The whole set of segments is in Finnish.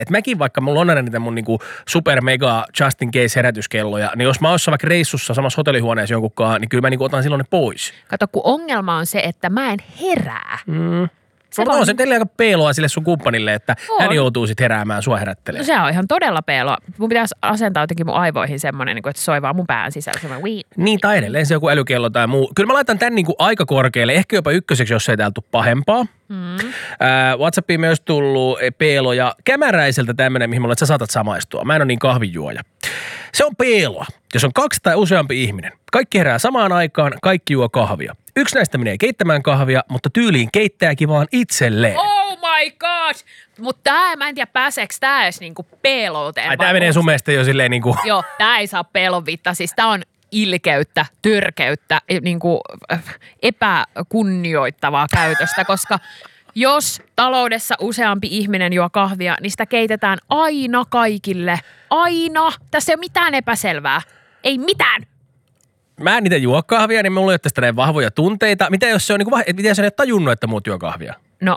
Että mäkin, vaikka mulla on aina niitä mun niinku super mega just in case herätyskelloja, niin jos mä oon vaikka reissussa samassa hotellihuoneessa jonkunkaan, niin kyllä mä niinku otan silloin ne pois. Kato, kun ongelma on se, että mä en herää. Mutta on se teille aika peeloa sille sun kumppanille, että hän joutuu sit heräämään sua herättelemään. No se on ihan todella peeloa. Mun pitäisi asentaa jotenkin mun aivoihin semmoinen, että se soi vaan mun pään sisällä. Niin, tai edelleen se joku älykello tai muu. Kyllä mä laitan tän niinku aika korkealle, ehkä jopa ykköseksi, jos ei täältä tule pahempaa. WhatsAppiin myös tullut peeloja. Kämäräiseltä tämmönen, mihin mulla, että sä saatat samaistua. Mä en ole niin kahvinjuoja. Se on peeloa, jos on 2 tai useampi ihminen. Kaikki herää samaan aikaan, kaikki juo kahvia. Yksi näistä menee keittämään kahvia, mutta tyyliin keittääkin vaan itselleen. Oh my god! Mutta mä en tiedä pääseekö tää edes niinku peelouteen. Ai tää menee sun mielestä jo silleen niinku... Joo, tää ei saa peelovittaa. Siis tää on ilkeyttä, törkeyttä, niinku epäkunnioittavaa käytöstä, koska jos taloudessa useampi ihminen juo kahvia, niin sitä keitetään aina kaikille. Aina. Tässä ei ole mitään epäselvää. Ei mitään. Mä en niitä juo kahvia, niin mulla ei ole tästä näin vahvoja tunteita. Mitä jos se on niinku, miten sä et tajunnut, että muut juo kahvia?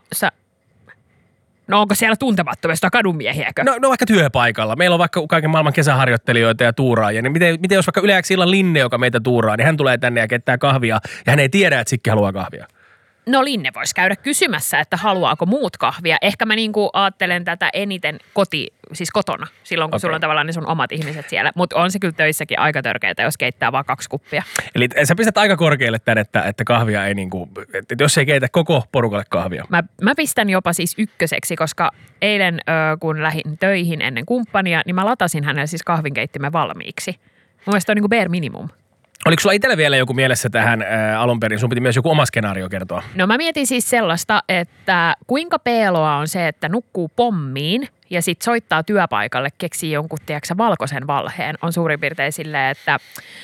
No onko siellä tuntemattomista kadunmiehiäkö? No vaikka työpaikalla. Meillä on vaikka kaiken maailman kesäharjoittelijoita ja tuuraajia. Niin miten jos vaikka yleensä illan Linne, joka meitä tuuraa, niin hän tulee tänne ja keittää kahvia ja hän ei tiedä, että Sikki haluaa kahvia. No Linne voisi käydä kysymässä, että haluaako muut kahvia. Ehkä mä niinku ajattelen tätä eniten kotona, silloin kun sulla on tavallaan ne sun omat ihmiset siellä. Mutta on se kyllä töissäkin aika törkeätä, jos keittää vaan 2 kuppia. Eli sä pistät aika korkealle tän, että kahvia ei niinku, että jos ei keitä koko porukalle kahvia. Mä pistän jopa siis ykköseksi, koska eilen kun lähdin töihin ennen kumppania, niin mä latasin hänelle siis kahvinkeittimen valmiiksi. Mun mielestä on niinku bare minimum. Oliko sulla itsellä vielä joku mielessä tähän alun perin? Sun piti myös joku oma skenaario kertoa. No mä mietin siis sellaista, että kuinka peeloa on se, että nukkuu pommiin ja sit soittaa työpaikalle, keksii jonkun, tiedätkö, valkoisen valheen. On suurin piirtein silleen, että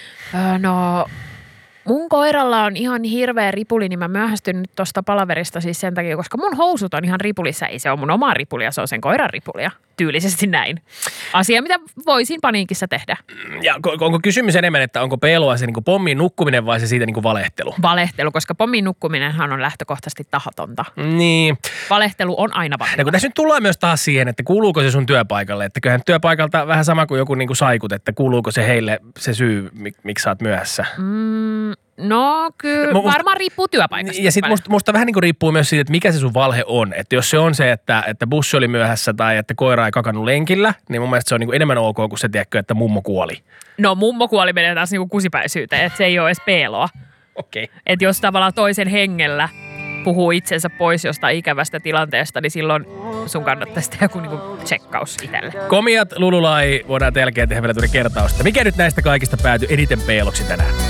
mun koiralla on ihan hirveä ripuli, niin mä myöhästyn nyt tosta palaverista siis sen takia, koska mun housut on ihan ripulissa. Ei se ole mun oma ripulia, se on sen koiran ripulia. Tyylisesti näin. Asia, mitä voisin paniikissa tehdä. Ja onko kysymys enemmän, että onko peloa se niin pommiin nukkuminen vai se siitä niin valehtelu? Valehtelu, koska pommiin nukkuminenhan on lähtökohtaisesti tahatonta. Niin. Valehtelu on aina valinta. Ja kun tässä nyt tullaan myös taas siihen, että kuuluuko se sun työpaikalle. Että kyllähän työpaikalta vähän sama kuin joku niin saikut, että kuuluuko se heille se syy, miksi sä oot myöhässä. No kyllä, varmaan riippuu työpaikasta. Ja sitten musta vähän niin kuin riippuu myös siitä, että mikä se sun valhe on. Että jos se on se, että bussi oli myöhässä tai että koira ei kakannut lenkillä, niin mun mielestä se on niin kuin enemmän ok kuin se, tiedätkö, että mummo kuoli. No mummo kuoli menee taas niin kuin kusipäisyyteen, että se ei ole edes peeloa. Okei. Että jos tavallaan toisen hengellä puhuu itsensä pois jostain ikävästä tilanteesta, niin silloin sun kannattaisi tehdä joku niinku tsekkaus itselle. Komiat, Lululai, voidaan jälkeen tehdä vielä kertausta. Mikä nyt näistä kaikista päätyi eniten peeloksi tänään?